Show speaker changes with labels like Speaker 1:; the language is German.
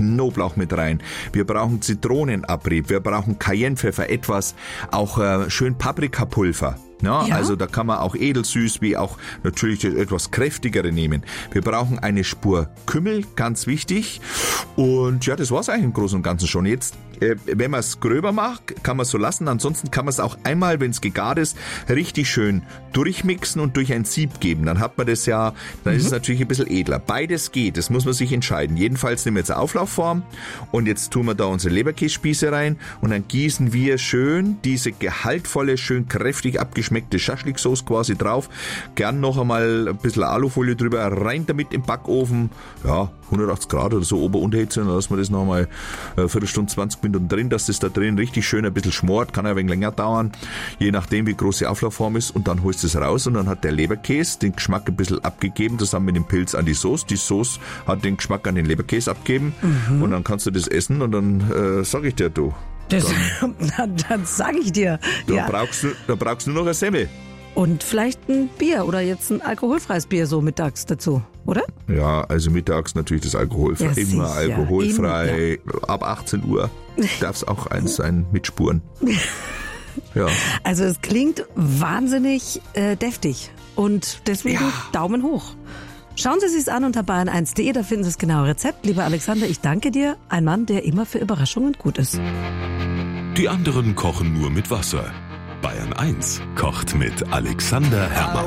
Speaker 1: Knoblauch mit rein. Wir brauchen Zitronenabrieb. Wir brauchen Cayennepfeffer, etwas, auch schön Paprikapulver. Ja,
Speaker 2: Ja.
Speaker 1: Also da kann man auch edelsüß wie auch natürlich das etwas kräftigere nehmen. Wir brauchen eine Spur Kümmel, ganz wichtig. Und ja, das war's eigentlich im Großen und Ganzen schon. Jetzt, wenn man es gröber macht, kann man es so lassen. Ansonsten kann man es auch einmal, wenn es gegart ist, richtig schön durchmixen und durch ein Sieb geben. Dann hat man das ja, dann ist es natürlich ein bisschen edler. Beides geht, das muss man sich entscheiden. Jedenfalls nehmen wir jetzt eine Auflaufform und jetzt tun wir da unsere Leberkässpieße rein und dann gießen wir schön diese gehaltvolle, schön kräftig abgeschmeckte Schaschlik-Sauce quasi drauf. Gern noch einmal ein bisschen Alufolie drüber, rein damit im Backofen. Ja, 180 Grad oder so Ober-Unterhitze, dann lassen wir das noch einmal eine Viertelstunde, 20 Minuten drin, dass das da drin richtig schön ein bisschen schmort, kann ein wenig länger dauern, je nachdem wie groß die Auflaufform ist und dann holst du es raus und dann hat der Leberkäse den Geschmack ein bisschen abgegeben, zusammen mit dem Pilz an die Sauce. Die Sauce hat den Geschmack an den Leberkäse abgegeben und dann kannst du das essen und dann sag ich dir, du,
Speaker 2: Dann sag ich dir.
Speaker 1: da
Speaker 2: Ja.
Speaker 1: brauchst du nur noch eine Semmel.
Speaker 2: Und vielleicht ein Bier oder jetzt ein alkoholfreies Bier so mittags dazu, oder?
Speaker 1: Ja, also mittags natürlich das alkoholfrei,
Speaker 2: Ja,
Speaker 1: immer
Speaker 2: sicher.
Speaker 1: alkoholfrei, ab 18 Uhr darf es auch eins sein mit Spuren. Ja.
Speaker 2: Also es klingt wahnsinnig deftig und deswegen
Speaker 1: Ja.
Speaker 2: Daumen hoch. Schauen Sie sich's an unter bayern1.de, da finden Sie das genaue Rezept. Lieber Alexander, ich danke dir. Ein Mann, der immer für Überraschungen gut ist.
Speaker 3: Die anderen kochen nur mit Wasser. Bayern 1 kocht mit Alexander Herrmann.